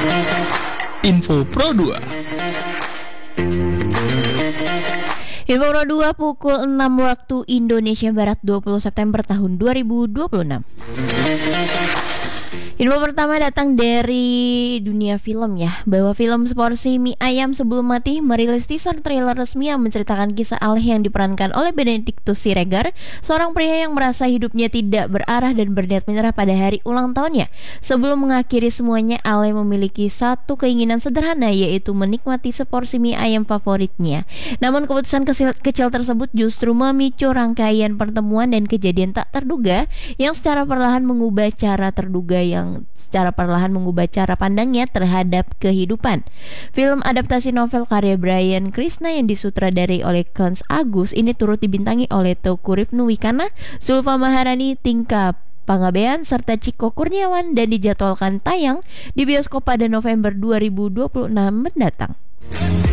Info Pro 2. Info Pro 2 pukul 6 waktu Indonesia Barat 20 September tahun 2026. Info pertama datang dari dunia film ya, bahwa film Seporsi Mie Ayam Sebelum Mati merilis teaser trailer resmi yang menceritakan kisah Aleh yang diperankan oleh Benedictus Siregar, seorang pria yang merasa hidupnya tidak berarah dan berniat menyerah pada hari ulang tahunnya. Sebelum mengakhiri semuanya, Aleh memiliki satu keinginan sederhana, yaitu menikmati seporsi mie ayam favoritnya. Namun keputusan kecil tersebut justru memicu rangkaian pertemuan dan kejadian tak terduga yang secara perlahan mengubah cara pandangnya terhadap kehidupan. Film adaptasi novel karya Brian Krishna yang disutradarai oleh Kans Agus ini turut dibintangi oleh Teuku Rifnu Wikana, Zulfa Maharani, Tingka Pangabean, serta Ciko Kurniawan dan dijadwalkan tayang di bioskop pada November 2026 mendatang.